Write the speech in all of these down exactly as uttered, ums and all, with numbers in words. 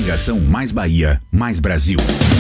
Coligação Mais Bahia, Mais Brasil.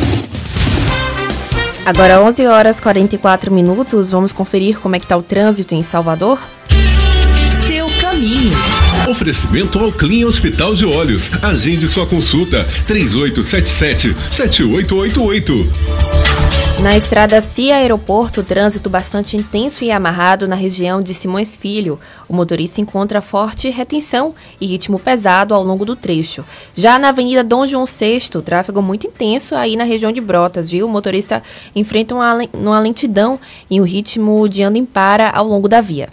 Agora onze horas e quarenta e quatro minutos, vamos conferir como é que está o trânsito em Salvador? Seu caminho. Oferecimento ao Clean Hospital de Olhos. Agende sua consulta três oito sete sete, sete oito oito oito. Na estrada Cia Aeroporto, trânsito bastante intenso e amarrado na região de Simões Filho. O motorista encontra forte retenção e ritmo pesado ao longo do trecho. Já na Avenida Dom João sexto, tráfego muito intenso aí na região de Brotas, viu? O motorista enfrenta uma, uma lentidão e um ritmo de anda impara ao longo da via.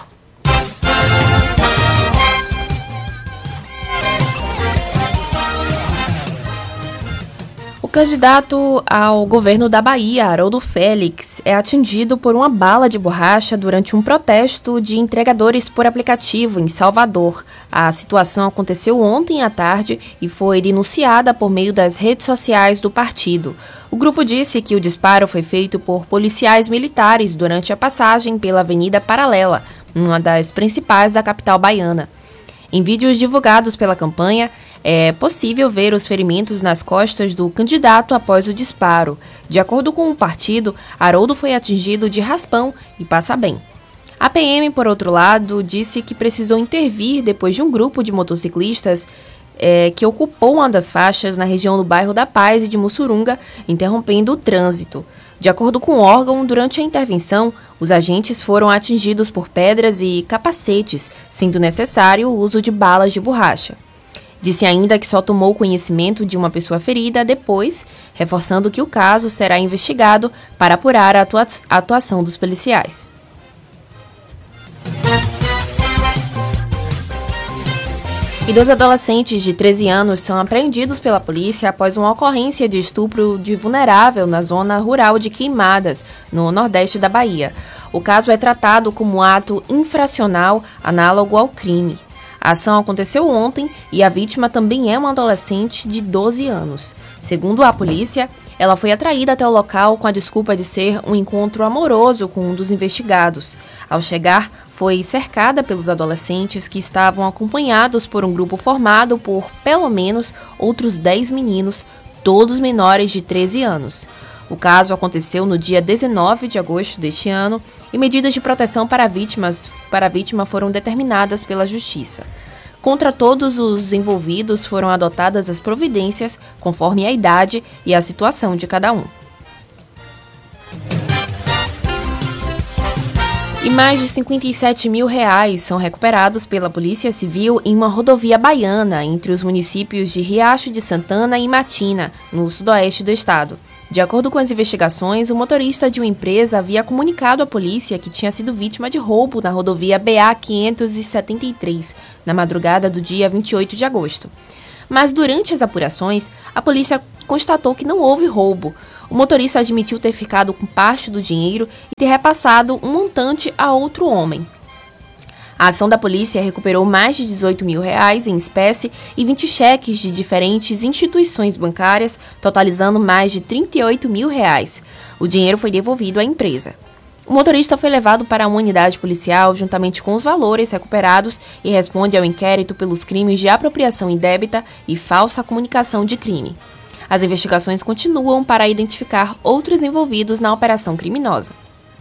O candidato ao governo da Bahia, Haroldo Félix, é atingido por uma bala de borracha durante um protesto de entregadores por aplicativo em Salvador. A situação aconteceu ontem à tarde e foi denunciada por meio das redes sociais do partido. O grupo disse que o disparo foi feito por policiais militares durante a passagem pela Avenida Paralela, uma das principais da capital baiana. Em vídeos divulgados pela campanha, é possível ver os ferimentos nas costas do candidato após o disparo. De acordo com o partido, Haroldo foi atingido de raspão e passa bem. A P M, por outro lado, disse que precisou intervir depois de um grupo de motociclistas é, que ocupou uma das faixas na região do bairro da Paz e de Mussurunga, interrompendo o trânsito. De acordo com o órgão, durante a intervenção, os agentes foram atingidos por pedras e capacetes, sendo necessário o uso de balas de borracha. Disse ainda que só tomou conhecimento de uma pessoa ferida depois, reforçando que o caso será investigado para apurar a atua- atuação dos policiais. E dois adolescentes de treze anos são apreendidos pela polícia após uma ocorrência de estupro de vulnerável na zona rural de Queimadas, no nordeste da Bahia. O caso é tratado como ato infracional análogo ao crime. A ação aconteceu ontem e a vítima também é uma adolescente de doze anos. Segundo a polícia, ela foi atraída até o local com a desculpa de ser um encontro amoroso com um dos investigados. Ao chegar, foi cercada pelos adolescentes que estavam acompanhados por um grupo formado por, pelo menos, outros dez meninos, todos menores de treze anos. O caso aconteceu no dia dezenove de agosto deste ano e medidas de proteção para vítimas para a vítima foram determinadas pela Justiça. Contra todos os envolvidos foram adotadas as providências conforme a idade e a situação de cada um. E mais de cinquenta e sete mil reais são recuperados pela Polícia Civil em uma rodovia baiana entre os municípios de Riacho de Santana e Matina, no sudoeste do estado. De acordo com as investigações, o motorista de uma empresa havia comunicado à polícia que tinha sido vítima de roubo na rodovia B A quinhentos e setenta e três, na madrugada do dia vinte e oito de agosto. Mas durante as apurações, a polícia constatou que não houve roubo. O motorista admitiu ter ficado com parte do dinheiro e ter repassado um montante a outro homem. A ação da polícia recuperou mais de dezoito mil reais em espécie e vinte cheques de diferentes instituições bancárias, totalizando mais de trinta e oito mil reais. O dinheiro foi devolvido à empresa. O motorista foi levado para uma unidade policial juntamente com os valores recuperados e responde ao inquérito pelos crimes de apropriação indébita e falsa comunicação de crime. As investigações continuam para identificar outros envolvidos na operação criminosa.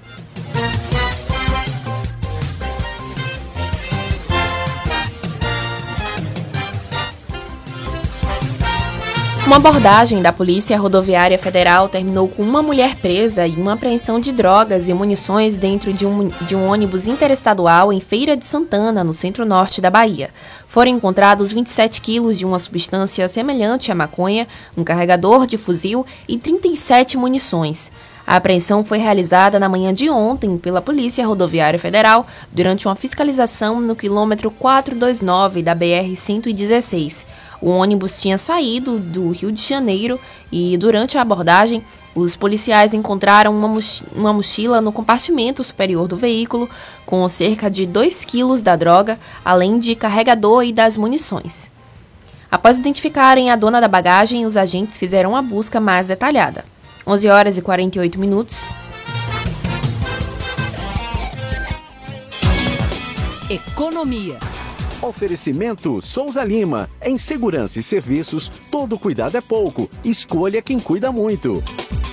Uma abordagem da Polícia Rodoviária Federal terminou com uma mulher presa e uma apreensão de drogas e munições dentro de um, de um ônibus interestadual em Feira de Santana, no centro-norte da Bahia. Foram encontrados vinte e sete quilos de uma substância semelhante à maconha, um carregador de fuzil e trinta e sete munições. A apreensão foi realizada na manhã de ontem pela Polícia Rodoviária Federal durante uma fiscalização no quilômetro quatrocentos e vinte e nove da B R cento e dezesseis. O ônibus tinha saído do Rio de Janeiro e, durante a abordagem, os policiais encontraram uma, moch- uma mochila no compartimento superior do veículo com cerca de dois quilos da droga, além de carregador e das munições. Após identificarem a dona da bagagem, os agentes fizeram uma busca mais detalhada. onze horas e quarenta e oito minutos. Economia. Oferecimento Souza Lima. Em segurança e serviços, todo cuidado é pouco. Escolha quem cuida muito.